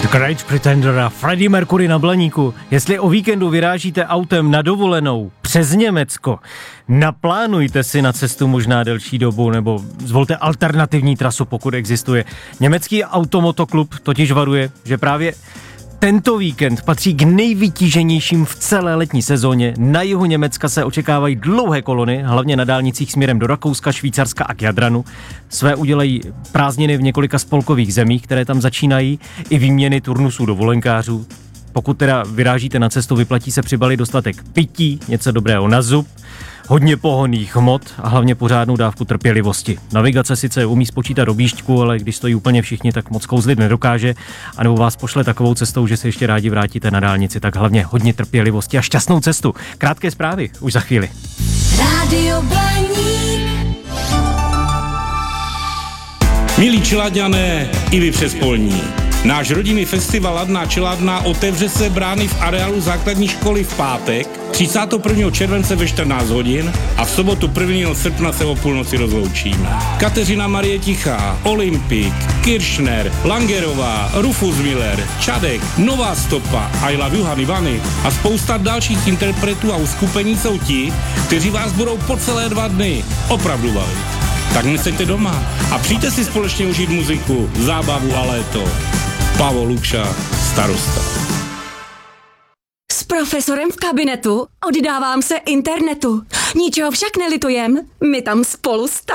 The Great Pretender a Freddie Mercury na Blaníku. Jestli o víkendu vyrážíte autem na dovolenou přes Německo, naplánujte si na cestu možná delší dobu nebo zvolte alternativní trasu, pokud existuje. Německý automotoklub totiž varuje, že právě tento víkend patří k nejvytíženějším v celé letní sezóně. Na jihu Německa se očekávají dlouhé kolony, hlavně na dálnicích směrem do Rakouska, Švýcarska a k Jadranu. Své udělají prázdniny v několika spolkových zemích, které tam začínají, i výměny turnusů dovolenkářů. Pokud teda vyrážíte na cestu, vyplatí se přibalit dostatek pití, něco dobrého na zub, hodně pohonných hmot a hlavně pořádnou dávku trpělivosti. Navigace sice umí spočítat objížďku, ale když stojí úplně všichni, tak moc kouzlit nedokáže, anebo vás pošle takovou cestou, že se ještě rádi vrátíte na dálnici, tak hlavně hodně trpělivosti a šťastnou cestu. Krátké zprávy už za chvíli. Rádio Blaník. Milí čelaďané, i vy přespolní. Náš rodinný festival Ladná čeladná otevře se brány v areálu základní školy v pátek 31. července ve 14 hodin a v sobotu 1. srpna se o půlnoci rozloučíme. Kateřina Marie Tichá, Olympik, Kiršner, Langerová, Rufus Miller, Čadek, Nová stopa, I Love You Honey Bunny a spousta dalších interpretů a uskupení jsou ti, kteří vás budou po celé 2 dny opravdu bavit. Tak neseďte doma a přijďte si společně užít muziku, zábavu a léto. Pavol Lukša, starosta. S profesorem v kabinetu oddávám se internetu. Ničeho však nelitujem, my tam spolu